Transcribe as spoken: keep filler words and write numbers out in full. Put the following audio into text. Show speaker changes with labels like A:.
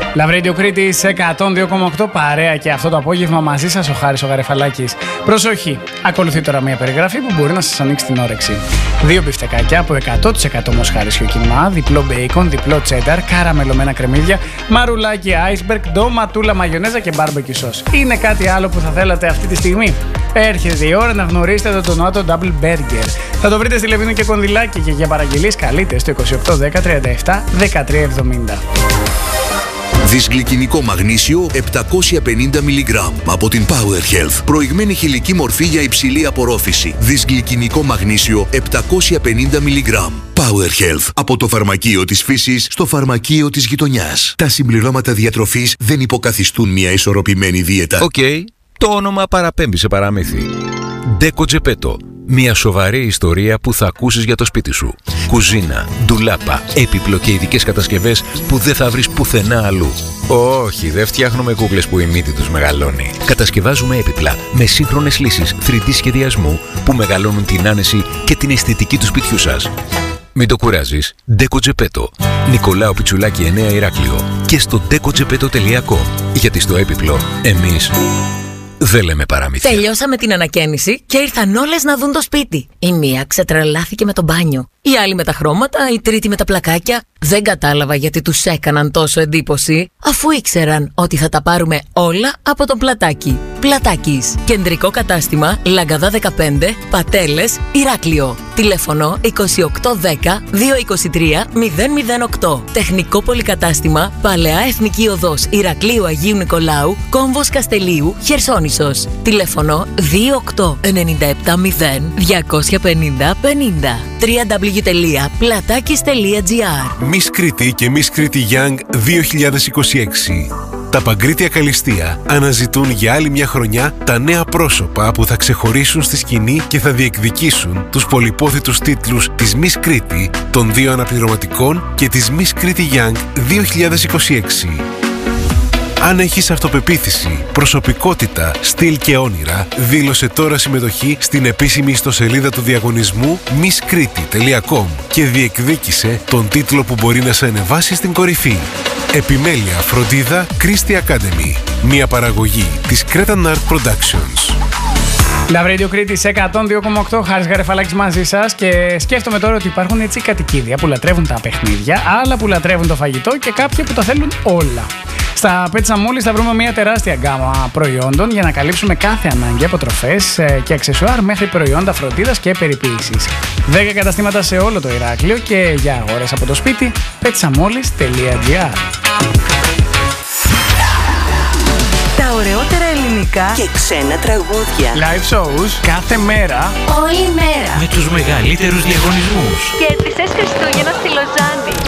A: Love Radio Κρήτη σε εκατόν δύο κόμμα οκτώ, παρέα και αυτό το απόγευμα μαζί σας ο Χάρης ο Γαρεφαλάκης. Προσοχή, ακολουθεί τώρα μια περιγραφή που μπορεί να σας ανοίξει την όρεξη. Δύο μπιφτεκάκια από εκατό τοις εκατό μοσχάρισιο κιμά, διπλό μπέικον, διπλό τσένταρ, καραμελωμένα κρεμμύδια, μαρουλάκι iceberg, ντοματούλα μαγιονέζα και barbecue sauce. Είναι κάτι άλλο που θα θέλατε αυτή τη στιγμή? Έρχεται η ώρα να γνωρίσετε το τονάτο Double Burger. Θα το βρείτε στη Λεβίνη και Κονδυλάκη και για παραγγελίες καλείτε στο είκοσι οκτώ δέκα τριάντα επτά δεκατρία εβδομήντα.
B: Δυσγλυκινικό μαγνήσιο επτακόσια πενήντα μιλιγκράμμ από την Power Health. Προηγμένη χηλική μορφή για υψηλή απορρόφηση. Δυσγλυκινικό μαγνήσιο επτακόσια πενήντα μιλιγκράμμ. Power Health. Από το φαρμακείο της φύσης στο φαρμακείο της γειτονιάς. Τα συμπληρώματα διατροφής δεν υποκαθιστούν μια ισορροπημένη δίαιτα.
C: Οκ, okay. Το όνομα παραπέμπει σε παραμύθι. Ντέκο Τζεπέτο. Μια σοβαρή ιστορία που θα ακούσεις για το σπίτι σου. Κουζίνα, ντουλάπα, έπιπλο και ειδικές κατασκευές που δεν θα βρεις πουθενά αλλού. Όχι, δεν φτιάχνουμε κούκλες που η μύτη τους μεγαλώνει. Κατασκευάζουμε έπιπλα με σύγχρονες λύσεις θρι ντι σχεδιασμού που μεγαλώνουν την άνεση και την αισθητική του σπιτιού σας. Μην το κουράζεις. Ντέκο Τζεπέτο. Νικολάου Πιτσουλάκη εννέα Ηράκλειο. Και στο ντέκο τζεπέτο τελεία κομ. Γιατί στο έπιπλο εμείς δεν λέμε παραμύθια.
D: Τελειώσαμε την ανακαίνιση και ήρθαν όλες να δουν το σπίτι. Η μία ξετρελάθηκε με το μπάνιο. Η άλλη με τα χρώματα, η τρίτη με τα πλακάκια. Δεν κατάλαβα γιατί τους έκαναν τόσο εντύπωση, αφού ήξεραν ότι θα τα πάρουμε όλα από τον Πλατάκι. Πλατάκης. Κεντρικό κατάστημα Λαγκαδά δεκαπέντε, Πατέλες, Ηράκλειο. Τηλέφωνο είκοσι οκτώ δέκα διακόσια είκοσι τρία μηδέν μηδέν οκτώ. Τεχνικό πολυκατάστημα Παλαιά Εθνική Οδός Ηρακλείου Αγίου Νικολάου, Κόμβος Καστελίου, Χερσόνησος. Τηλέφωνο δύο οκτώ εννιά επτά μηδέν διακόσια πενήντα πενήντα. double-u double-u double-u τελεία πλατάκης τελεία τζι άρ.
E: Miss Κρήτη και Miss Κρήτη Young δύο χιλιάδες είκοσι έξι. Τα Παγκρίτια Καλλιστεία αναζητούν για άλλη μια χρονιά τα νέα πρόσωπα που θα ξεχωρίσουν στη σκηνή και θα διεκδικήσουν τους πολυπόθητους τίτλους της Miss Κρήτη, των δύο αναπληρωματικών και της Miss Κρήτη Young δύο χιλιάδες είκοσι έξι. Αν έχεις αυτοπεποίθηση, προσωπικότητα, στυλ και όνειρα, δήλωσε τώρα συμμετοχή στην επίσημη ιστοσελίδα του διαγωνισμού μις κρήτη τελεία κομ και διεκδίκησε τον τίτλο που μπορεί να σε ανεβάσει στην κορυφή. Επιμέλεια, φροντίδα, Christie Academy. Μια παραγωγή της Cretan Art Productions.
A: Love Radio Κρήτη σε εκατόν δύο κόμμα οκτώ, Χάρης Γαρεφαλάκης μαζί σας και σκέφτομαι τώρα ότι υπάρχουν έτσι κατοικίδια που λατρεύουν τα παιχνίδια, άλλα που λατρεύουν το φαγητό και κάποια που τα θέλουν όλα. Στα Πέτσα Μόλις θα βρούμε μια τεράστια γκάμα προϊόντων για να καλύψουμε κάθε ανάγκη από τροφές και αξεσουάρ μέχρι προϊόντα φροντίδας και περιποίησης. δέκα καταστήματα σε όλο το Ηράκλειο και για αγορές από το σπίτι πέτσα-μόλις τελεία τζι άρ.
F: Τα ωραιότερα ελληνικά
G: και ξένα τραγούδια.
A: Live shows κάθε μέρα,
F: όλη μέρα,
H: με τους μεγαλύτερους διαγωνισμούς.
F: και τις Χριστούγεννα στη Λοζάνη.